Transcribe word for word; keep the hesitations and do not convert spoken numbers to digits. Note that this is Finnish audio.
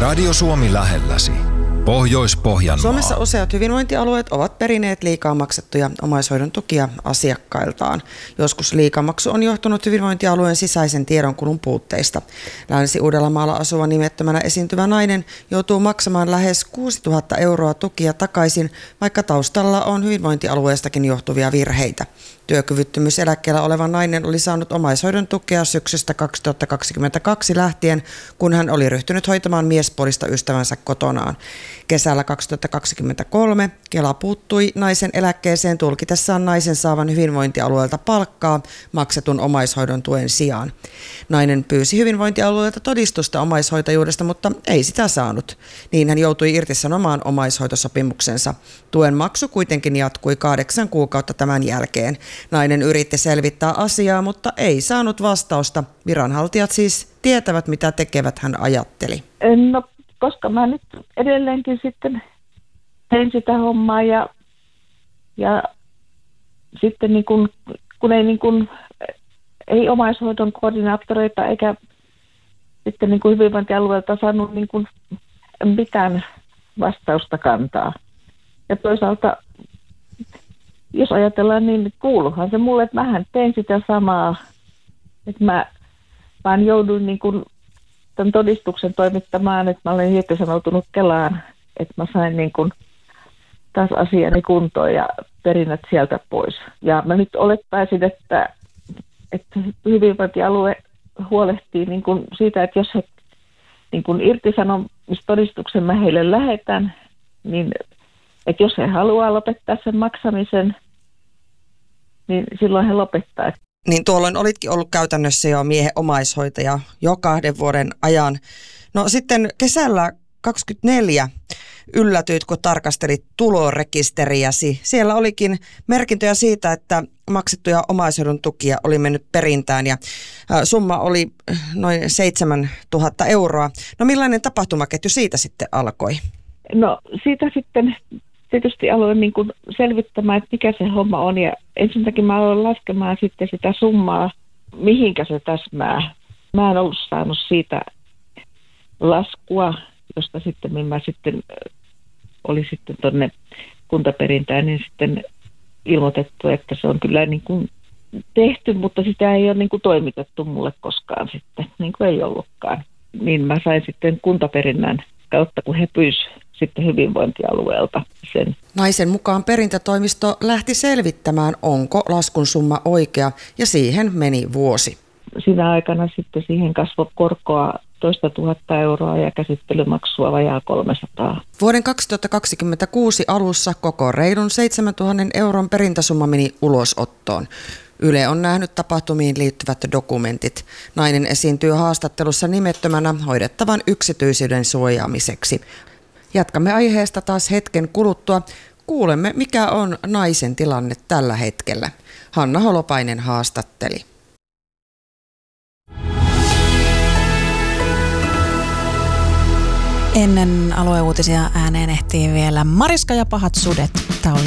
Radio Suomi lähelläsi. Pohjois-Pohjanmaa. Suomessa useat hyvinvointialueet ovat perineet liikaa maksettuja omaishoidon tukia asiakkailtaan. Joskus liikamaksu on johtunut hyvinvointialueen sisäisen tiedonkulun puutteista. Länsi-Uudellamaalla asuva nimettömänä esiintyvä nainen joutuu maksamaan lähes kuusituhatta euroa tukia takaisin, vaikka taustalla on hyvinvointialueestakin johtuvia virheitä. Työkyvyttömyyseläkkeellä oleva nainen oli saanut omaishoidon tukea syksystä kaksituhattakaksikymmentäkaksi lähtien, kun hän oli ryhtynyt hoitamaan miespuolista ystävänsä kotonaan. Kesällä kaksituhattakaksikymmentäkolme Kela puuttui naisen eläkkeeseen tulkitessaan naisen saavan hyvinvointialueelta palkkaa maksetun omaishoidon tuen sijaan. Nainen pyysi hyvinvointialueelta todistusta omaishoitajuudesta, mutta ei sitä saanut. Niin hän joutui irtisanomaan omaishoitosopimuksensa. Tuen maksu kuitenkin jatkui kahdeksan kuukautta tämän jälkeen. Nainen yritti selvittää asiaa, mutta ei saanut vastausta. Viranhaltijat siis tietävät, mitä tekevät, hän ajatteli. No, koska mä nyt edelleenkin sitten tein sitä hommaa ja, ja sitten niin kun, kun ei, niin kun, ei omaishoidon koordinaattoreita eikä sitten niin kun hyvinvointialueelta saanut niin kun mitään vastausta kantaa. Ja toisaalta, jos ajatellaan niin, kuuluhan se mulle, että mähän tein sitä samaa, että mä vaan jouduin niin kun tämän todistuksen toimittamaan, että mä olen irtisanoutunut Kelaan, että mä sain niin kun taas asiani kuntoon ja perinnät sieltä pois. Ja mä nyt olettaisin, että, että hyvinvointialue huolehtii niin kun siitä, että jos he niin kun irtisanomistodistuksen mä heille lähetän, niin että jos he haluaa lopettaa sen maksamisen, niin silloin he lopettaa. Niin tuolloin olitkin ollut käytännössä jo miehen omaishoitaja jo kahden vuoden ajan. No sitten kesällä kaksikymmentäneljä yllätyit, kun tarkastelit tulorekisteriäsi. Siellä olikin merkintöjä siitä, että maksettuja omaishoidon tukia oli mennyt perintään ja summa oli noin seitsemäntuhatta euroa. No millainen tapahtumaketju siitä sitten alkoi? No siitä sitten tietysti aloin niin kuin selvittämään, että mikä se homma on. Ja ensinnäkin mä aloin laskemaan sitten sitä summaa, mihinkä se täsmää. Mä en ollut saanut siitä laskua, josta sitten mä sitten oli sitten tuonne kuntaperintään, niin sitten ilmoitettu, että se on kyllä niin kuin tehty, mutta sitä ei ole niin kuin toimitettu mulle koskaan sitten, niin kuin ei ollutkaan. Niin mä sain sitten kuntaperinnän kautta, kun he pyysivät sitten hyvinvointialueelta sen. Naisen mukaan perintätoimisto lähti selvittämään, onko laskun summa oikea, ja siihen meni vuosi. Siinä aikana sitten siihen kasvoi korkoa toista tuhatta euroa ja käsittelymaksua vajaa kolmesataa. Vuoden kaksituhattakaksikymmentäkuusi alussa koko reilun seitsemäntuhatta euron perintäsumma meni ulosottoon. Yle on nähnyt tapahtumiin liittyvät dokumentit. Nainen esiintyy haastattelussa nimettömänä hoidettavan yksityisyyden suojaamiseksi. Jatkamme aiheesta taas hetken kuluttua. Kuulemme, mikä on naisen tilanne tällä hetkellä. Hanna Holopainen haastatteli. Ennen alueuutisia ääneen ehtii vielä Mariska ja pahat sudet. Tämä oli